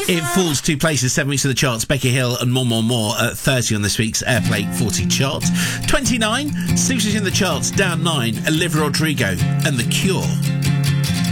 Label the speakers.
Speaker 1: It falls 2 places, 7 weeks of the charts. Becky Hill and More at 30 on this week's Airplay 40 chart. 29, Susie's in the charts, down 9, Olivia Rodrigo and The Cure.